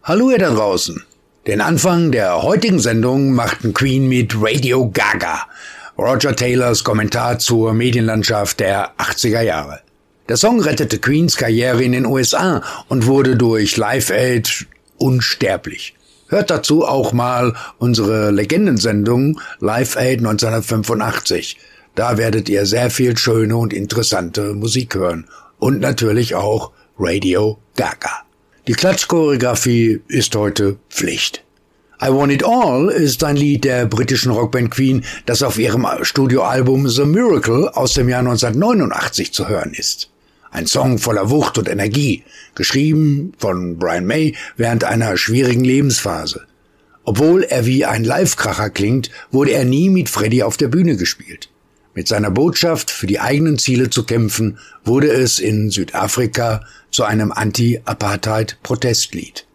Hallo ihr da draußen. Den Anfang der heutigen Sendung machten Queen mit Radio Gaga, Roger Taylors Kommentar zur Medienlandschaft der 80er Jahre. Der Song rettete Queens Karriere in den USA und wurde durch Live Aid unsterblich. Hört dazu auch mal unsere Legendensendung Live Aid 1985. Da werdet ihr sehr viel schöne und interessante Musik hören. Und natürlich auch Radio Gaga. Die Klatschchoreografie ist heute Pflicht. I Want It All ist ein Lied der britischen Rockband Queen, das auf ihrem Studioalbum The Miracle aus dem Jahr 1989 zu hören ist. Ein Song voller Wucht und Energie, geschrieben von Brian May während einer schwierigen Lebensphase. Obwohl er wie ein Live-Kracher klingt, wurde er nie mit Freddie auf der Bühne gespielt. Mit seiner Botschaft, für die eigenen Ziele zu kämpfen, wurde es in Südafrika zu einem Anti-Apartheid-Protestlied.